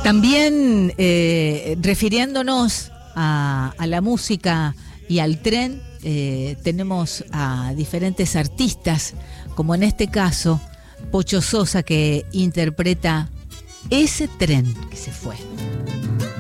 También refiriéndonos a la música y al tren, tenemos a diferentes artistas, como en este caso Pocho Sosa, que interpreta Ese tren que se fue.